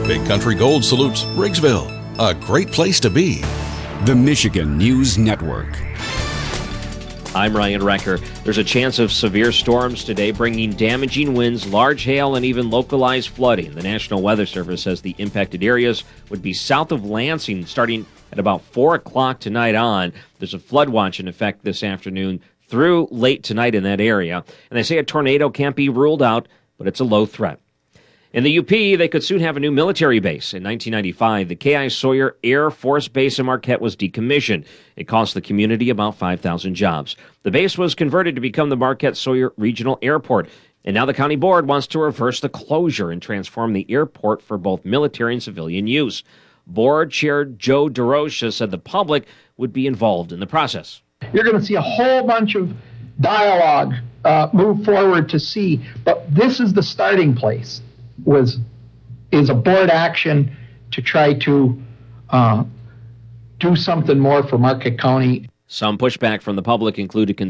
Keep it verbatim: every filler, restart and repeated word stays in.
Big Country Gold salutes Briggsville, a great place to be. The Michigan News Network. I'm Ryan Recker. There's a chance of severe storms today, bringing damaging winds, large hail, and even localized flooding. The National Weather Service says the impacted areas would be south of Lansing starting at about four o'clock tonight on. There's a flood watch in effect this afternoon through late tonight in that area. And they say a tornado can't be ruled out, but it's a low threat. In the U P, they could soon have a new military base. In nineteen ninety-five, the K I Sawyer Air Force Base in Marquette was decommissioned. It cost the community about five thousand jobs. The base was converted to become the Marquette-Sawyer Regional Airport. And now the county board wants to reverse the closure and transform the airport for both military and civilian use. Board Chair Joe DeRocha said the public would be involved in the process. You're going to see a whole bunch of dialogue uh, move forward to see, but this is the starting place. Was is a board action to try to uh, do something more for Marquette County. Some pushback from the public included